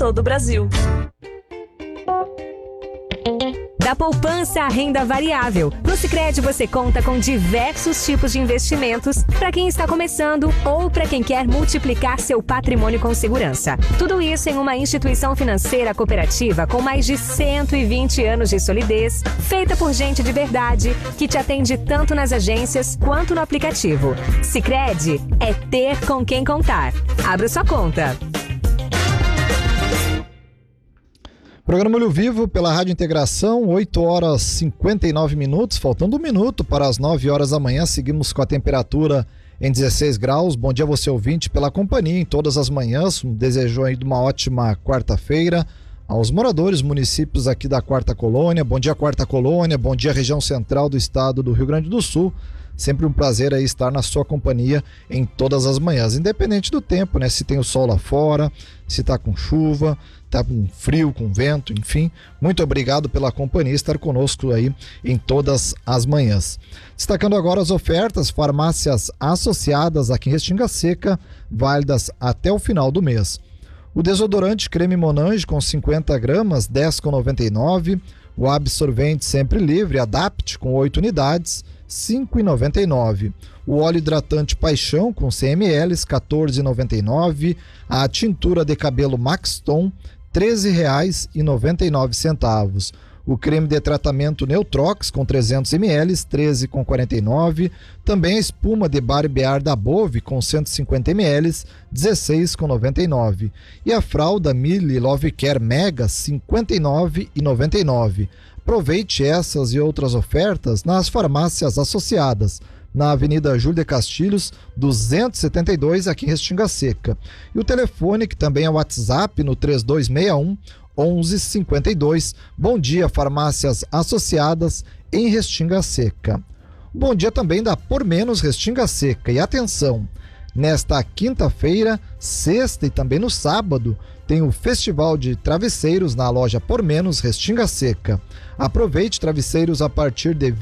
todo o Brasil. Da poupança à renda variável, no Sicredi você conta com diversos tipos de investimentos para quem está começando ou para quem quer multiplicar seu patrimônio com segurança. Tudo isso em uma instituição financeira cooperativa com mais de 120 anos de solidez, feita por gente de verdade, que te atende tanto nas agências quanto no aplicativo. Sicredi é ter com quem contar. Abra sua conta. Programa Olho Vivo pela Rádio Integração, 8h59, faltando 1 minuto para as 9 horas da manhã. Seguimos com a temperatura em 16 graus. Bom dia você ouvinte pela companhia em todas as manhãs. Desejo aí de uma ótima quarta-feira aos moradores, municípios aqui da Quarta Colônia. Bom dia Quarta Colônia, bom dia região central do estado do Rio Grande do Sul. Sempre um prazer aí estar na sua companhia em todas as manhãs, independente do tempo, né? Se tem o sol lá fora, se tá com chuva, tá com frio, com vento, enfim. Muito obrigado pela companhia, estar conosco aí em todas as manhãs. Destacando agora as ofertas, farmácias associadas aqui em Restinga Seca, válidas até o final do mês. O desodorante creme Monange com 50 gramas, 10,99. O absorvente sempre livre, Adapt com 8 unidades, 5,99. O óleo hidratante Paixão com 100 ml, 14,99. A tintura de cabelo Maxton, R$13,99. O creme de tratamento Neutrox com 300 ml, 13,49. Também a espuma de barbear da Bove com 150 ml, 16,99. E a fralda Mille Love Care Mega, 59,99. Aproveite essas e outras ofertas nas farmácias associadas, na Avenida Júlio de Castilhos, 272, aqui em Restinga Seca. E o telefone, que também é o WhatsApp, no 3261-1152. Bom dia, farmácias associadas em Restinga Seca. Bom dia também da Por Menos Restinga Seca. E atenção, nesta quinta-feira, sexta e também no sábado, tem o Festival de Travesseiros na loja Por Menos Restinga Seca. Aproveite travesseiros a partir de R$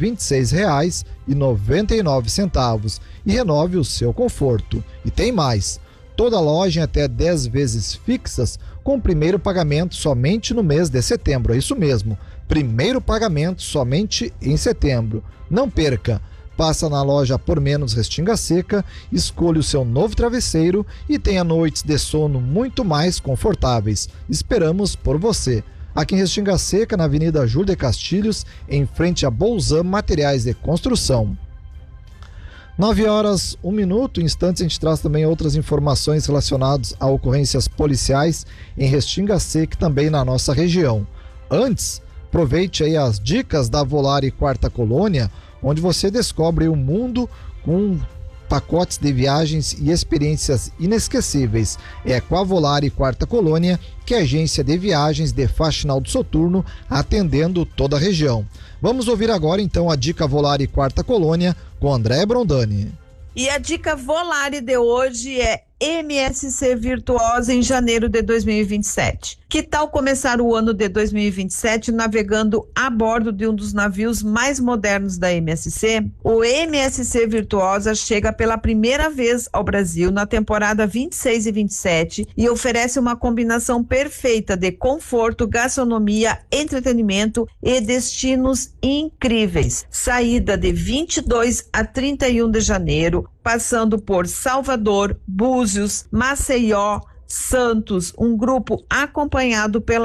26,99 e renove o seu conforto. E tem mais, toda loja em até 10 vezes fixas com primeiro pagamento somente no mês de setembro. É isso mesmo, primeiro pagamento somente em setembro. Não perca! Passa na loja Por Menos Restinga Seca, escolha o seu novo travesseiro e tenha noites de sono muito mais confortáveis. Esperamos por você. Aqui em Restinga Seca, na Avenida Júlio de Castilhos, em frente a Bolzan Materiais de Construção. 9 horas, 1 minuto. Em instantes a gente traz também outras informações relacionadas a ocorrências policiais em Restinga Seca e também na nossa região. Antes, aproveite aí as dicas da Volare Quarta Colônia, onde você descobre o mundo com pacotes de viagens e experiências inesquecíveis. É com a Volare Quarta Colônia, que é agência de viagens de Faxinal do Soturno, atendendo toda a região. Vamos ouvir agora então a dica Volare Quarta Colônia com André Brondani. E a dica Volare de hoje é MSC Virtuosa em janeiro de 2027. Que tal começar o ano de 2027 navegando a bordo de um dos navios mais modernos da MSC? O MSC Virtuosa chega pela primeira vez ao Brasil na temporada 26 e 27 e oferece uma combinação perfeita de conforto, gastronomia, entretenimento e destinos incríveis. Saída de 22 a 31 de janeiro, passando por Salvador, Búzios, Maceió, Santos, um grupo acompanhado pela